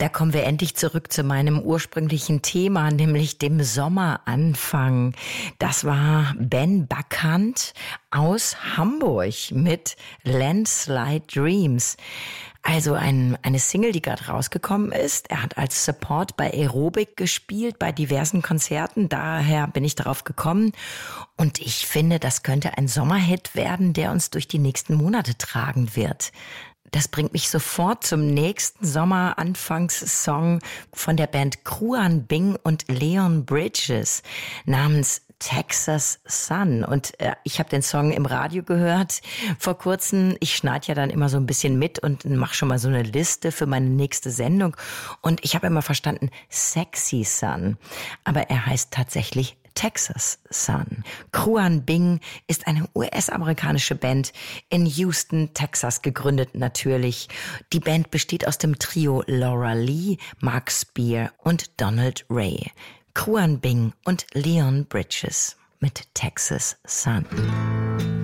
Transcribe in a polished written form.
Da kommen wir endlich zurück zu meinem ursprünglichen Thema, nämlich dem Sommeranfang. Das war Ben Buckhant aus Hamburg mit Landslide Dreams. Also eine Single, die gerade rausgekommen ist. Er hat als Support bei Aerobic gespielt, bei diversen Konzerten. Daher bin ich darauf gekommen. Und ich finde, das könnte ein Sommerhit werden, der uns durch die nächsten Monate tragen wird. Das bringt mich sofort zum nächsten Sommeranfangssong von der Band Kruan Bing und Leon Bridges namens Texas Sun. Und ich habe den Song im Radio gehört vor kurzem. Ich schneide ja dann immer so ein bisschen mit und mache schon mal so eine Liste für meine nächste Sendung. Und ich habe immer verstanden Sexy Sun. Aber er heißt tatsächlich Texas Sun. Kruan Bing ist eine US-amerikanische Band in Houston, Texas gegründet natürlich. Die Band besteht aus dem Trio Laura Lee, Mark Spear und Donald Ray. Kruan Bing und Leon Bridges mit Texas Sun.